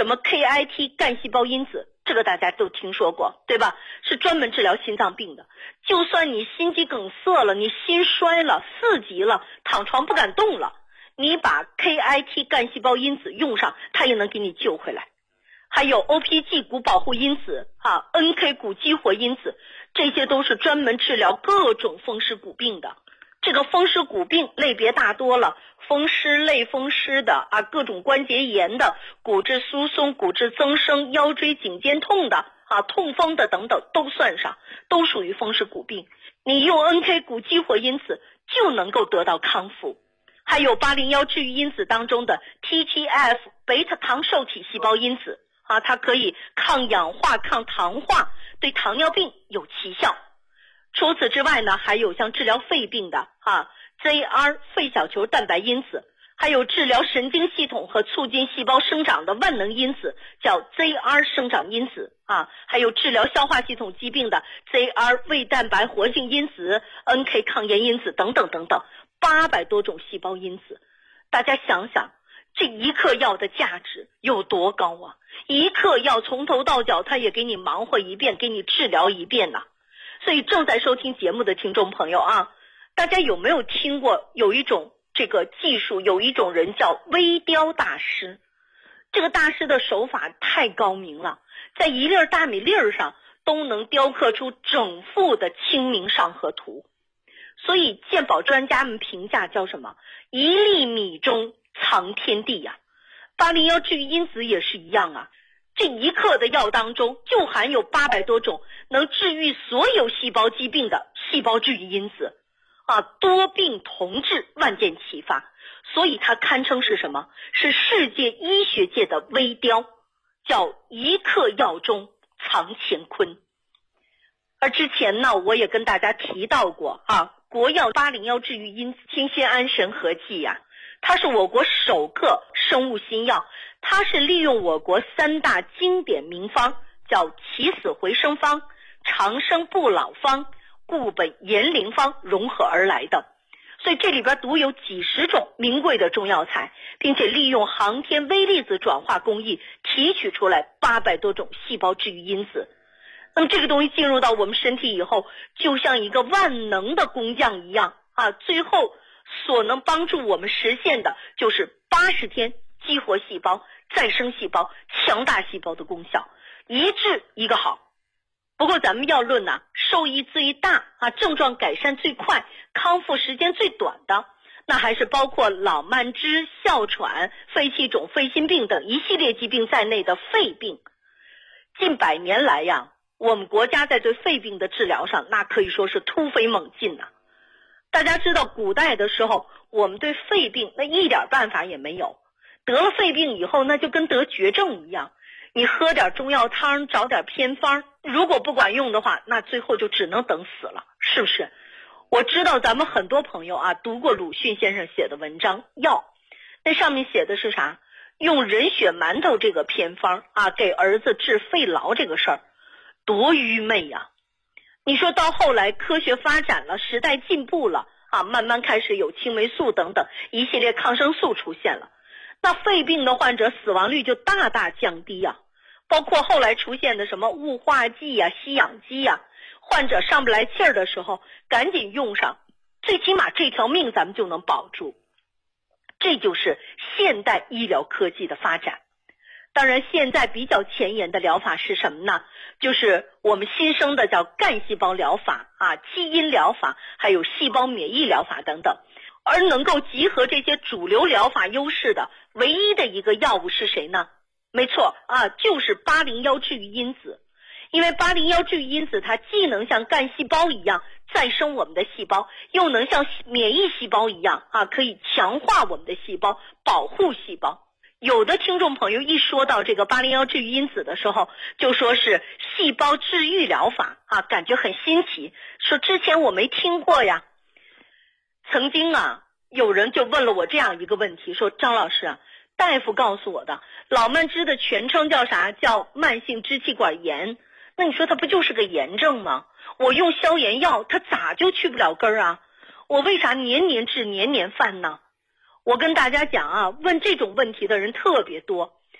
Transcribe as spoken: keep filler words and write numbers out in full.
什么 K I T 干细胞因子，这个大家都听说过，对吧？是专门治疗心脏病的。就算你心肌梗塞了，你心衰了，四级了，躺床不敢动了，你把 K I T 干细胞因子用上，它也能给你救回来。还有 O P G 骨保护因子啊 ，N K 骨激活因子，这些都是专门治疗各种风湿骨病的。这个风湿骨病类别大多了，风湿、类风湿的啊，各种关节炎的，骨质疏松、骨质增生、腰椎颈肩痛的啊，痛风的等等都算上，都属于风湿骨病。你用 N K 骨激活因子就能够得到康复。还有八零一治愈因子当中的 T G F 贝塔糖受体细胞因子啊，它可以抗氧化、抗糖化，对糖尿病有奇效。除此之外呢，还有像治疗肺病的啊 Z R 肺小球蛋白因子，还有治疗神经系统和促进细胞生长的万能因子叫 Z R 生长因子啊，还有治疗消化系统疾病的 Z R 胃蛋白活性因子、N K 抗炎因子等等等等，八百多种细胞因子。大家想想，这一颗药的价值有多高啊？一颗药从头到脚它也给你忙活一遍，给你治疗一遍呐。所以正在收听节目的听众朋友啊，大家有没有听过有一种这个技术，有一种人叫微雕大师？这个大师的手法太高明了，在一粒大米粒儿上都能雕刻出整幅的清明上河图。所以健保专家们评价叫什么？一粒米中藏天地呀、啊！八零一治愈因子也是一样啊，这一克的药当中就含有八百多种能治愈所有细胞疾病的细胞治愈因子啊，多病同治，万箭齐发。所以它堪称是什么？是世界医学界的微雕，叫一克药中藏乾坤。而之前呢，我也跟大家提到过啊，国药八零一治愈因子清酰胺神合剂呀、啊，它是我国首个生物新药，它是利用我国三大经典名方，叫起死回生方、长生不老方、固本延龄方融合而来的。所以这里边独有几十种名贵的中药材，并且利用航天微粒子转化工艺提取出来八百多种细胞治愈因子。那么这个东西进入到我们身体以后，就像一个万能的工匠一样啊，最后所能帮助我们实现的就是八十天激活细胞、再生细胞、强大细胞的功效，一治一个好。不过咱们要论呢、啊，受益最大啊，症状改善最快、康复时间最短的，那还是包括老慢支、哮喘、肺气肿、肺心病等一系列疾病在内的肺病。近百年来呀，我们国家在对肺病的治疗上，那可以说是突飞猛进呐、啊。大家知道，古代的时候，我们对肺病那一点办法也没有，得了肺病以后，那就跟得绝症一样。你喝点中药汤，找点偏方，如果不管用的话，那最后就只能等死了，是不是？我知道咱们很多朋友啊读过鲁迅先生写的文章《药》，那上面写的是啥？用人血馒头这个偏方啊，给儿子治肺痨这个事儿，多愚昧呀、啊！你说到后来科学发展了，时代进步了啊，慢慢开始有青霉素等等一系列抗生素出现了，那肺病的患者死亡率就大大降低啊。包括后来出现的什么雾化剂啊、吸氧机啊，患者上不来气儿的时候赶紧用上，最起码这条命咱们就能保住。这就是现代医疗科技的发展。当然现在比较前沿的疗法是什么呢？就是我们新生的叫干细胞疗法啊、基因疗法，还有细胞免疫疗法等等。而能够集合这些主流疗法优势的唯一的一个药物是谁呢？没错啊，就是八零一治愈因子。因为八零一治愈因子它既能像干细胞一样再生我们的细胞，又能像免疫细胞一样啊，可以强化我们的细胞，保护细胞。有的听众朋友一说到这个八零一治愈因子的时候，就说是细胞治愈疗法啊，感觉很新奇，说之前我没听过呀。曾经啊，有人就问了我这样一个问题，说张老师啊，大夫告诉我的老慢支的全称叫啥？叫慢性支气管炎。那你说它不就是个炎症吗？我用消炎药，它咋就去不了根儿啊？我为啥年年治年年犯呢？我跟大家讲啊，问这种问题的人特别多。